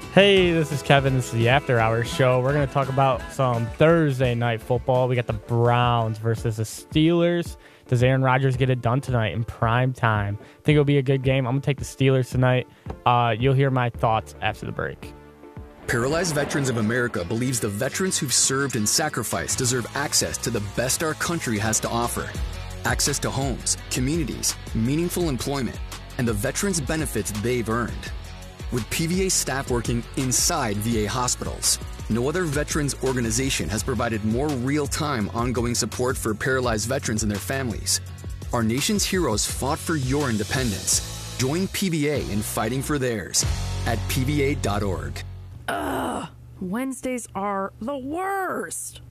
Hey, this is Kevin. This is the After Hours Show. We're going to talk about some Thursday night football. We got the Browns versus the Steelers. Does Aaron Rodgers get it done tonight in prime time? I think it'll be a good game. I'm going to take the Steelers tonight. You'll hear my thoughts after the break. Paralyzed Veterans of America believes the veterans who've served and sacrificed deserve access to the best our country has to offer. Access to homes, communities, meaningful employment, and the veterans' benefits they've earned. With PVA staff working inside VA hospitals, no other veterans organization has provided more real-time ongoing support for paralyzed veterans and their families. Our nation's heroes fought for your independence. Join PVA in fighting for theirs at pva.org. Wednesdays are the worst.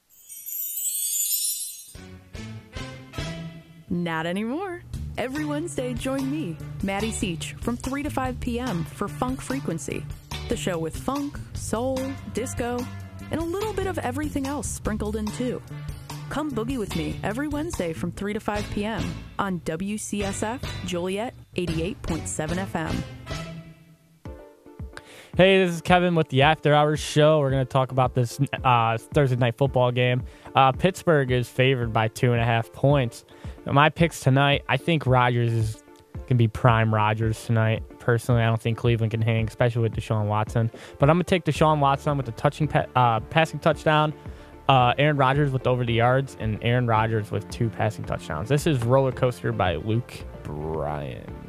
Not anymore. Every Wednesday, join me, Maddie Seach, from 3 to 5 p.m. for Funk Frequency, the show with funk, soul, disco, and a little bit of everything else sprinkled in too. Come boogie with me every Wednesday from 3 to 5 p.m. on WCSF Joliet 88.7 FM. Hey, this is Kevin with the After Hours Show. We're going to talk about this Thursday night football game. Pittsburgh is favored by 2.5 points. My picks tonight, I think Rodgers is going to be prime Rodgers tonight. Personally, I don't think Cleveland can hang, especially with Deshaun Watson. But I'm going to take Deshaun Watson with the passing touchdown, Aaron Rodgers with over the yards, and Aaron Rodgers with 2 passing touchdowns. This is Roller Coaster by Luke Bryan.